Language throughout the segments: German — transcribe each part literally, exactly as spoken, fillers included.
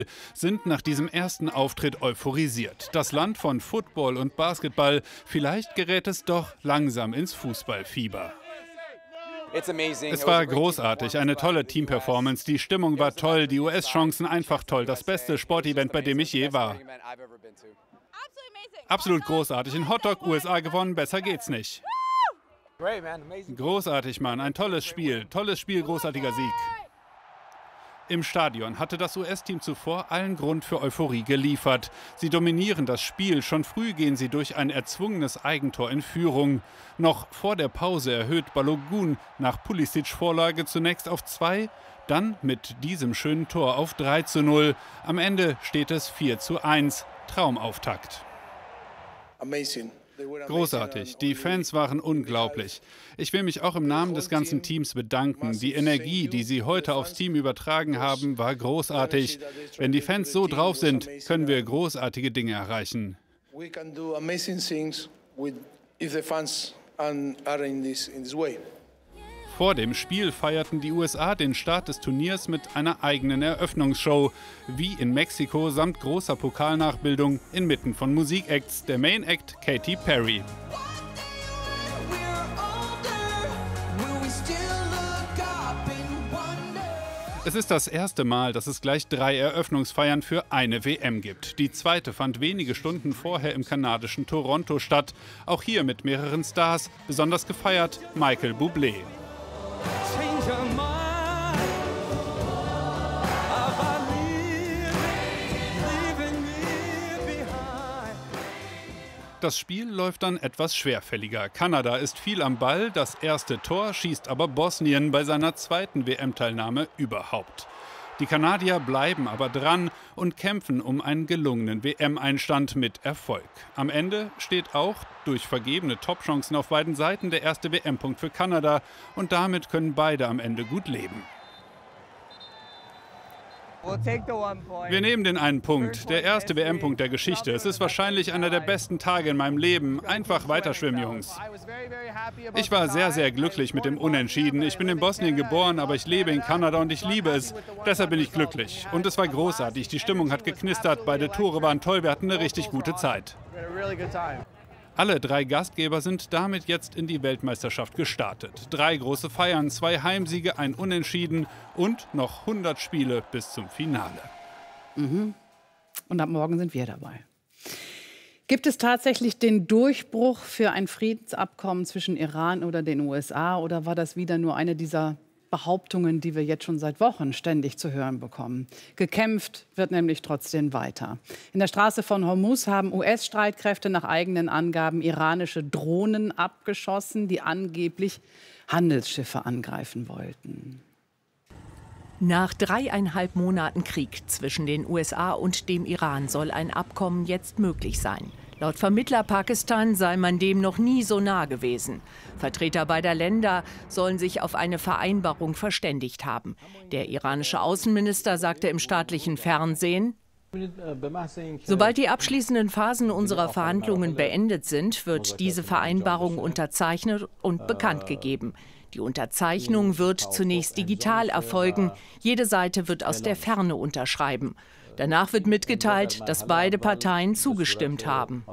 sind nach diesem ersten Auftritt euphorisiert. Das Land von Football und Basketball, vielleicht gerät es doch langsam ins Fußballfieber. Es war großartig, eine tolle Teamperformance, die Stimmung war toll, die U S-Chancen einfach toll, das beste Sportevent, bei dem ich je war. Absolut großartig, in Hotdog U S A gewonnen, besser geht's nicht. Großartig, Mann, ein tolles Spiel, tolles Spiel, großartiger Sieg. Im Stadion hatte das U S-Team zuvor allen Grund für Euphorie geliefert. Sie dominieren das Spiel, schon früh gehen sie durch ein erzwungenes Eigentor in Führung. Noch vor der Pause erhöht Balogun nach Pulisic-Vorlage zunächst auf zwei, dann mit diesem schönen Tor auf drei zu null. Am Ende steht es vier zu eins. Traumauftakt. Großartig, die Fans waren unglaublich. Ich will mich auch im Namen des ganzen Teams bedanken. Die Energie, die sie heute aufs Team übertragen haben, war großartig. Wenn die Fans so drauf sind, können wir großartige Dinge erreichen. Vor dem Spiel feierten die U S A den Start des Turniers mit einer eigenen Eröffnungsshow, wie in Mexiko samt großer Pokalnachbildung inmitten von Musikacts, der Main Act Katy Perry. Es ist das erste Mal, dass es gleich drei Eröffnungsfeiern für eine W M gibt. Die zweite fand wenige Stunden vorher im kanadischen Toronto statt, auch hier mit mehreren Stars, besonders gefeiert Michael Bublé. Das Spiel läuft dann etwas schwerfälliger. Kanada ist viel am Ball, das erste Tor schießt aber Bosnien bei seiner zweiten W M-Teilnahme überhaupt. Die Kanadier bleiben aber dran und kämpfen um einen gelungenen W M-Einstand mit Erfolg. Am Ende steht auch durch vergebene Topchancen auf beiden Seiten der erste W M-Punkt für Kanada und damit können beide am Ende gut leben. Wir nehmen den einen Punkt, der erste W M-Punkt der Geschichte. Es ist wahrscheinlich einer der besten Tage in meinem Leben. Einfach weiterschwimmen, Jungs. Ich war sehr, sehr glücklich mit dem Unentschieden. Ich bin in Bosnien geboren, aber ich lebe in Kanada und ich liebe es. Deshalb bin ich glücklich. Und es war großartig. Die Stimmung hat geknistert, beide Tore waren toll, wir hatten eine richtig gute Zeit. Alle drei Gastgeber sind damit jetzt in die Weltmeisterschaft gestartet. Drei große Feiern, zwei Heimsiege, ein Unentschieden und noch hundert Spiele bis zum Finale. Mhm. Und ab morgen sind wir dabei. Gibt es tatsächlich den Durchbruch für ein Friedensabkommen zwischen Iran oder den U S A oder war das wieder nur eine dieser Behauptungen, die wir jetzt schon seit Wochen ständig zu hören bekommen? Gekämpft wird nämlich trotzdem weiter. In der Straße von Hormuz haben U S-Streitkräfte nach eigenen Angaben iranische Drohnen abgeschossen, die angeblich Handelsschiffe angreifen wollten. Nach dreieinhalb Monaten Krieg zwischen den U S A und dem Iran soll ein Abkommen jetzt möglich sein. Laut Vermittler Pakistan sei man dem noch nie so nah gewesen. Vertreter beider Länder sollen sich auf eine Vereinbarung verständigt haben. Der iranische Außenminister sagte im staatlichen Fernsehen: Sobald die abschließenden Phasen unserer Verhandlungen beendet sind, wird diese Vereinbarung unterzeichnet und bekannt gegeben. Die Unterzeichnung wird zunächst digital erfolgen. Jede Seite wird aus der Ferne unterschreiben. Danach wird mitgeteilt, dass beide Parteien zugestimmt haben.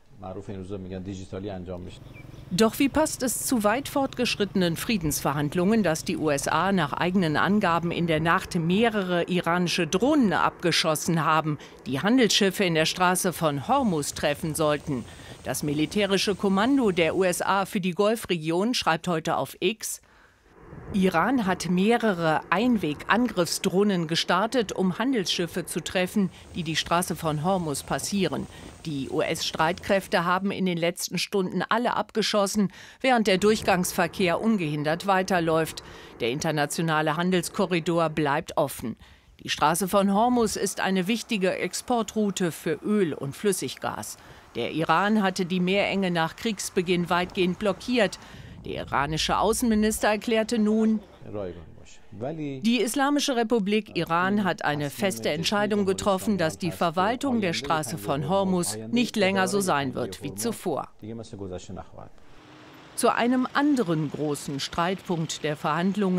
Doch wie passt es zu weit fortgeschrittenen Friedensverhandlungen, dass die U S A nach eigenen Angaben in der Nacht mehrere iranische Drohnen abgeschossen haben, die Handelsschiffe in der Straße von Hormuz treffen sollten? Das militärische Kommando der U S A für die Golfregion schreibt heute auf X: Iran hat mehrere Einweg-Angriffsdrohnen gestartet, um Handelsschiffe zu treffen, die die Straße von Hormuz passieren. Die U S-Streitkräfte haben in den letzten Stunden alle abgeschossen, während der Durchgangsverkehr ungehindert weiterläuft. Der internationale Handelskorridor bleibt offen. Die Straße von Hormuz ist eine wichtige Exportroute für Öl und Flüssiggas. Der Iran hatte die Meerenge nach Kriegsbeginn weitgehend blockiert. Der iranische Außenminister erklärte nun: Die Islamische Republik Iran hat eine feste Entscheidung getroffen, dass die Verwaltung der Straße von Hormuz nicht länger so sein wird wie zuvor. Zu einem anderen großen Streitpunkt der Verhandlungen,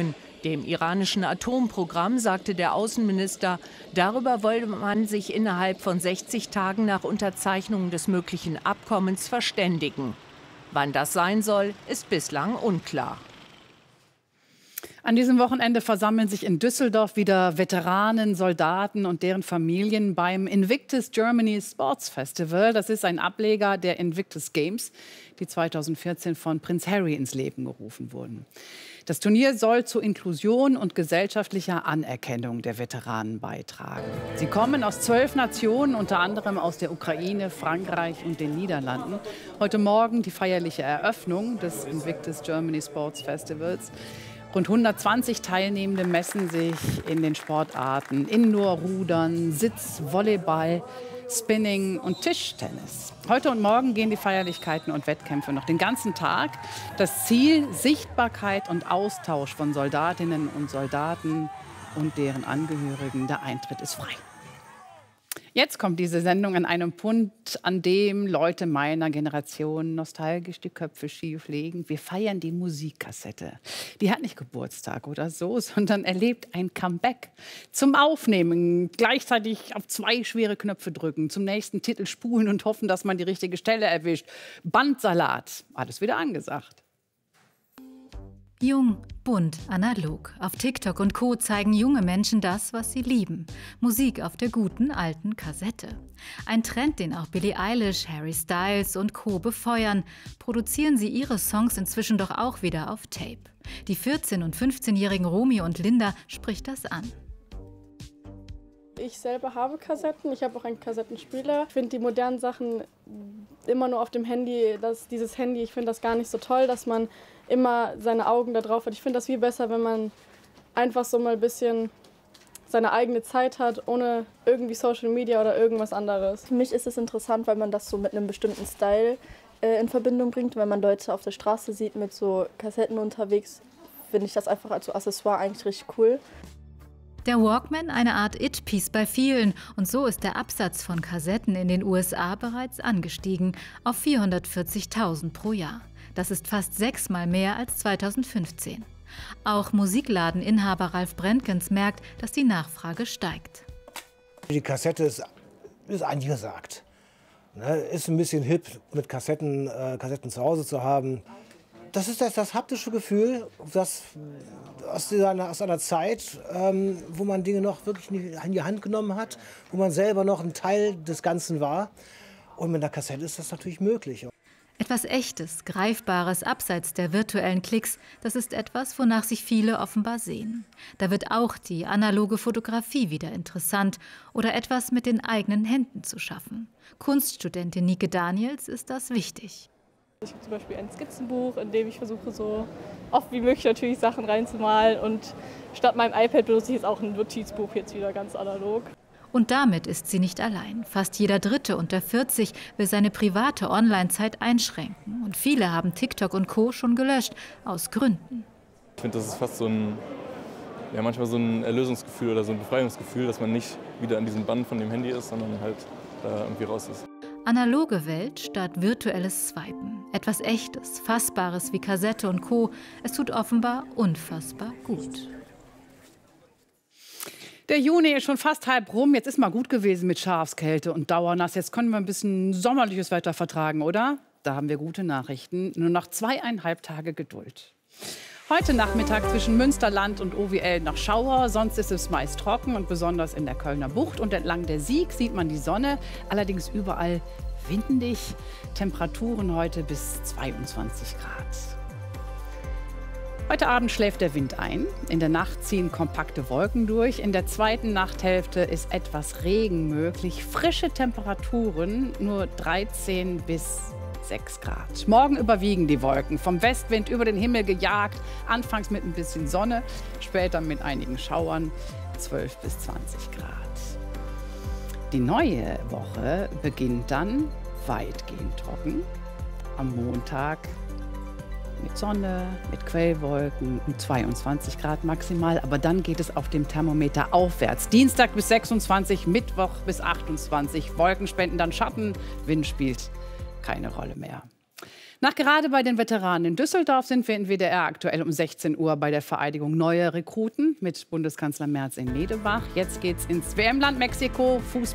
Dem iranischen Atomprogramm sagte der Außenminister, darüber wolle man sich innerhalb von sechzig Tagen nach Unterzeichnung des möglichen Abkommens verständigen. Wann das sein soll, ist bislang unklar. An diesem Wochenende versammeln sich in Düsseldorf wieder Veteranen, Soldaten und deren Familien beim Invictus Germany Sports Festival. Das ist ein Ableger der Invictus Games, die zweitausendvierzehn von Prinz Harry ins Leben gerufen wurden. Das Turnier soll zur Inklusion und gesellschaftlicher Anerkennung der Veteranen beitragen. Sie kommen aus zwölf Nationen, unter anderem aus der Ukraine, Frankreich und den Niederlanden. Heute Morgen die feierliche Eröffnung des Invictus Germany Sports Festivals. Rund hundertzwanzig Teilnehmende messen sich in den Sportarten Indoor-Rudern, Sitz, Volleyball, Spinning und Tischtennis. Heute und morgen gehen die Feierlichkeiten und Wettkämpfe noch den ganzen Tag. Das Ziel: Sichtbarkeit und Austausch von Soldatinnen und Soldaten und deren Angehörigen. Der Eintritt ist frei. Jetzt kommt diese Sendung an einem Punkt, an dem Leute meiner Generation nostalgisch die Köpfe schief legen. Wir feiern die Musikkassette. Die hat nicht Geburtstag oder so, sondern erlebt ein Comeback. Zum Aufnehmen, gleichzeitig auf zwei schwere Knöpfe drücken, zum nächsten Titel spulen und hoffen, dass man die richtige Stelle erwischt. Bandsalat, alles wieder angesagt. Jung, bunt, analog. Auf TikTok und Co. zeigen junge Menschen das, was sie lieben. Musik auf der guten alten Kassette. Ein Trend, den auch Billie Eilish, Harry Styles und Co. befeuern. Produzieren sie ihre Songs inzwischen doch auch wieder auf Tape. Die vierzehn- und fünfzehnjährigen Romy und Linda spricht das an. Ich selber habe Kassetten, ich habe auch einen Kassettenspieler. Ich finde die modernen Sachen immer nur auf dem Handy, das, dieses Handy, ich finde das gar nicht so toll, dass man immer seine Augen da drauf hat. Ich finde das viel besser, wenn man einfach so mal ein bisschen seine eigene Zeit hat, ohne irgendwie Social Media oder irgendwas anderes. Für mich ist es interessant, weil man das so mit einem bestimmten Style äh, in Verbindung bringt. Wenn man Leute auf der Straße sieht mit so Kassetten unterwegs, finde ich das einfach als Accessoire eigentlich richtig cool. Der Walkman eine Art It-Piece bei vielen und so ist der Absatz von Kassetten in den U S A bereits angestiegen auf vierhundertvierzigtausend pro Jahr. Das ist fast sechsmal mehr als zweitausendfünfzehn. Auch Musikladeninhaber Ralf Brentgens merkt, dass die Nachfrage steigt. Die Kassette ist, ist angesagt. Ne, ist ein bisschen hip, mit Kassetten, äh, Kassetten zu Hause zu haben. Das ist das, das haptische Gefühl, das aus, dieser, aus einer Zeit, ähm, wo man Dinge noch wirklich in die Hand genommen hat, wo man selber noch ein Teil des Ganzen war. Und mit einer Kassette ist das natürlich möglich. Etwas Echtes, Greifbares abseits der virtuellen Klicks, das ist etwas, wonach sich viele offenbar sehen. Da wird auch die analoge Fotografie wieder interessant oder etwas mit den eigenen Händen zu schaffen. Kunststudentin Nike Daniels ist das wichtig. Ich habe zum Beispiel ein Skizzenbuch, in dem ich versuche, so oft wie möglich natürlich Sachen reinzumalen. Und statt meinem iPad benutze ich jetzt auch ein Notizbuch, jetzt wieder ganz analog. Und damit ist sie nicht allein. Fast jeder Dritte unter vierzig will seine private Online-Zeit einschränken. Und viele haben TikTok und Co. schon gelöscht, aus Gründen. Ich finde, das ist fast so ein, ja, manchmal so ein Erlösungsgefühl oder so ein Befreiungsgefühl, dass man nicht wieder an diesem Band von dem Handy ist, sondern halt da irgendwie raus ist. Analoge Welt statt virtuelles Swipen. Etwas Echtes, Fassbares wie Kassette und Co. Es tut offenbar unfassbar gut. Der Juni ist schon fast halb rum. Jetzt ist mal gut gewesen mit Schafskälte und Dauernass. Jetzt können wir ein bisschen sommerliches Wetter vertragen, oder? Da haben wir gute Nachrichten. Nur noch zweieinhalb Tage Geduld. Heute Nachmittag zwischen Münsterland und O W L noch Schauer. Sonst ist es meist trocken und besonders in der Kölner Bucht. Und entlang der Sieg sieht man die Sonne. Allerdings überall windig. Temperaturen heute bis zweiundzwanzig Grad. Heute Abend schläft der Wind ein. In der Nacht ziehen kompakte Wolken durch. In der zweiten Nachthälfte ist etwas Regen möglich. Frische Temperaturen, nur dreizehn bis sechs Grad. Morgen überwiegen die Wolken. Vom Westwind über den Himmel gejagt. Anfangs mit ein bisschen Sonne, später mit einigen Schauern. zwölf bis zwanzig Grad. Die neue Woche beginnt dann weitgehend trocken. Am Montag mit Sonne, mit Quellwolken und zweiundzwanzig Grad maximal. Aber dann geht es auf dem Thermometer aufwärts. Dienstag bis sechsundzwanzig, Mittwoch bis achtundzwanzig. Wolken spenden dann Schatten, Wind spielt keine Rolle mehr. Nach gerade bei den Veteranen in Düsseldorf sind wir in W D R aktuell um sechzehn Uhr bei der Vereidigung neuer Rekruten mit Bundeskanzler Merz in Medebach. Jetzt geht's ins W M-Land Mexiko. Fußball